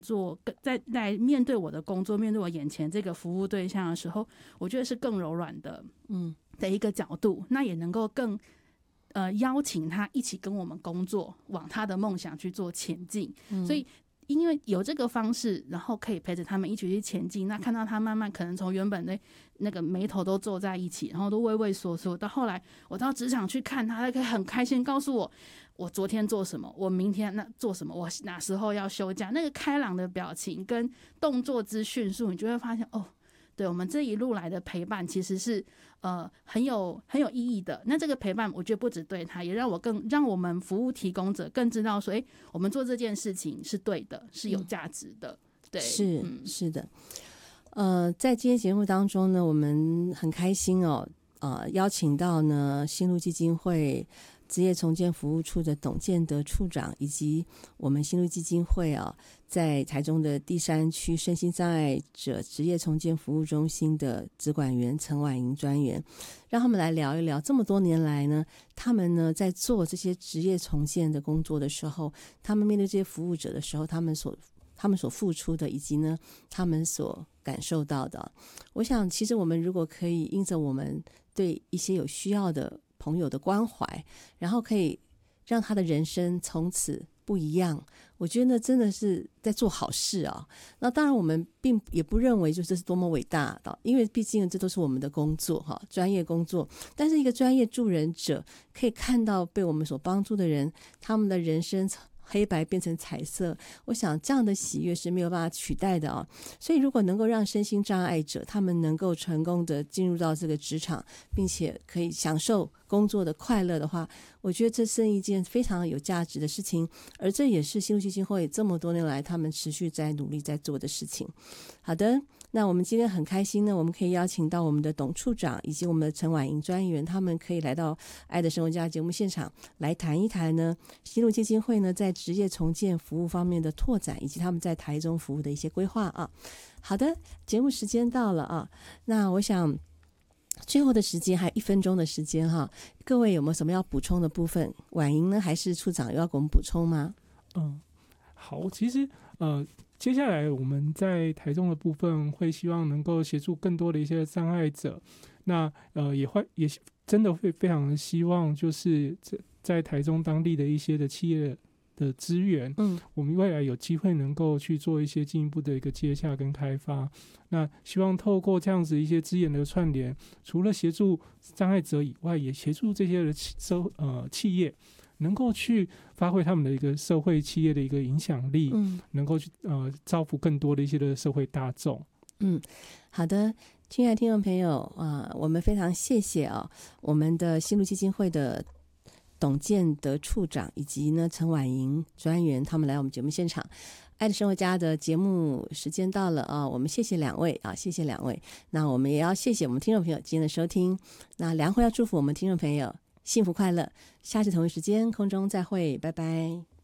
在来面对我的工作，面对我眼前这个服务对象的时候，我觉得是更柔软的一个角度，那也能够更邀请他一起跟我们工作，往他的梦想去做前进。所以因为有这个方式，然后可以陪着他们一起去前进，那看到他慢慢可能从原本的那个眉头都皱在一起，然后都畏畏缩缩，到后来我到职场去看他，他可以很开心告诉我昨天做什么，我明天做什么，我哪时候要休假，那个开朗的表情跟动作之迅速，你就会发现对，我们这一路来的陪伴其实是很有意义的。那这个陪伴我觉得不止对他，也让我们服务提供者更知道说我们做这件事情是对的，是有价值的。对， 是的。在今天节目当中呢，我们很开心邀请到呢新路基金会职业重建服务处的董建德处长，以及我们新路基金会在台中的第3区身心障碍者职业重建服务中心的职管员陈婉莹专员，让他们来聊一聊这么多年来呢，他们呢在做这些职业重建的工作的时候，他们面对这些服务者的时候，他们所付出的，以及呢他们所感受到的。我想其实我们如果可以因着我们对一些有需要的朋友的关怀，然后可以让他的人生从此不一样，我觉得真的是在做好事啊。那当然我们也不认为就这是多么伟大的，因为毕竟这都是我们的工作专业工作。但是一个专业助人者可以看到被我们所帮助的人，他们的人生黑白变成彩色，我想这样的喜悦是没有办法取代的所以如果能够让身心障碍者他们能够成功的进入到这个职场，并且可以享受工作的快乐的话，我觉得这是一件非常有价值的事情，而这也是新路基金会这么多年来他们持续在努力在做的事情。好的，那我们今天很开心呢，我们可以邀请到我们的董处长以及我们的陈婉莹专员，他们可以来到爱的生活家节目现场来谈一谈呢新路基金会呢在职业重建服务方面的拓展，以及他们在台中服务的一些规划好的，节目时间到了那我想最后的时间还有1分钟的时间各位有没有什么要补充的部分？婉莹呢还是处长又要给我们补充吗？ 好，其实接下来我们在台中的部分会希望能够协助更多的一些障碍者，那也真的会非常的希望就是在台中当地的一些的企业的资源，我们未来有机会能够去做一些进一步的一个接洽跟开发。那希望透过这样子一些资源的串联，除了协助障碍者以外，也协助这些的企业能够去发挥他们的一个社会企业的一个影响力，能够去造福更多的一些的社会大众。 好的，亲爱的听众朋友我们非常谢谢我们的新路基金会的董建德处长以及呢陈婉莹专员，他们来我们节目现场。爱的生活家的节目时间到了我们谢谢两位谢谢两位。那我们也要谢谢我们听众朋友今天的收听。那梁慧要祝福我们听众朋友幸福快乐，下次同一时间空中再会，拜拜。